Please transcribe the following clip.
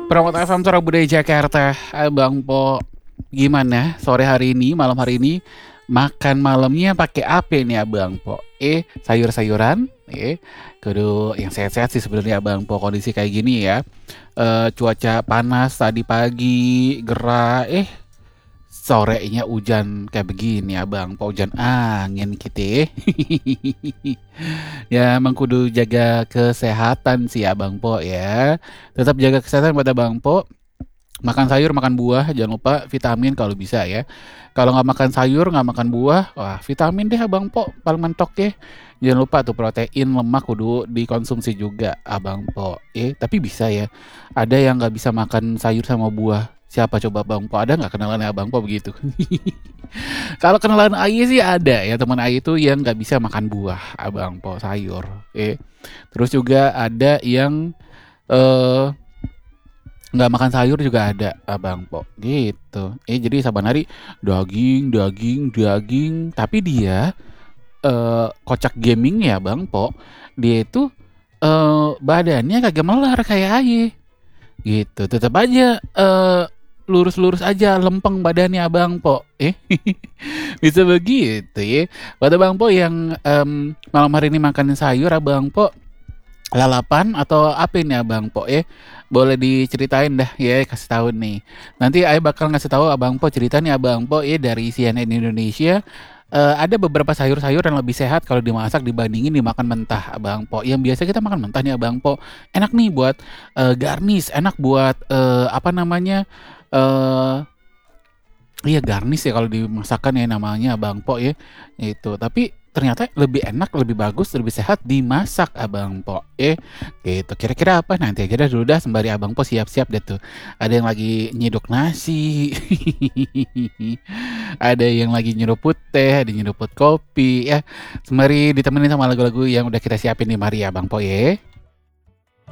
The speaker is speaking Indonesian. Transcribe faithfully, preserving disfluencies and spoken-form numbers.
Perawat F M Suara Budaya Jakarta, Abang Po. Gimana sore hari ini, malam hari ini, makan malamnya pakai apa nih Abang Po? Eh, sayur-sayuran? Eh, kudu yang sehat-sehat sih sebenarnya Abang Po, kondisi kayak gini ya. Eh, cuaca panas tadi pagi, gerah, eh sorenya hujan kayak begini Abang Po, hujan angin gitu ya. Ya emang kudu jaga kesehatan sih Abang Po ya. Tetap jaga kesehatan buat Abang Po. Makan sayur, makan buah, jangan lupa vitamin kalau bisa ya. Kalau nggak makan sayur, nggak makan buah, wah vitamin deh Abang Po, paling mentok ya. Jangan lupa tuh protein, lemak kudu dikonsumsi juga Abang Po. Eh, tapi bisa ya. Ada yang nggak bisa makan sayur sama buah. Siapa coba Abang Po? Ada nggak kenalannya Abang Po begitu? Kalau kenalan Ayi sih ada ya, teman Ayi itu yang nggak bisa makan buah Abang Po, sayur. Eh, terus juga ada yang eh nggak makan sayur juga ada Abang Po, gitu. Eh, jadi saban hari daging daging daging, tapi dia, eee, kocak gaming ya Bang Po, dia itu, eee, badannya kagak melar kayak Aye, gitu. Tetep aja, eee, lurus-lurus aja, lempeng badannya Abang Po, eh, bisa begitu ya. Buat Abang Po yang, mmm, malam hari ini makan sayur Abang Po, lalapan atau apa ini Abang Po ya? Boleh diceritain dah ya, kasih tahu nih. Nanti Aye bakal ngasih tahu Abang Po cerita nih Abang Po ya dari C N N Indonesia. Eh, ada beberapa sayur-sayur yang lebih sehat kalau dimasak dibandingin dimakan mentah Abang Po. Yang biasa kita makan mentah nih Abang Po. Enak nih buat eh, garnish, enak buat eh, apa namanya? eh Iya garnish ya kalau dimasakkan ya namanya Abang Po ya, itu. Tapi ternyata lebih enak, lebih bagus, lebih sehat dimasak Abang Po, eh, gitu. Kira-kira apa? Nanti aja dah dulu dah sembari Abang Po siap-siap deh tuh. Ada yang lagi nyiduk nasi, ada yang lagi nyeruput teh, ada nyeruput kopi ya. Sembari ditemenin sama lagu-lagu yang udah kita siapin nih, mari Abang Po ya.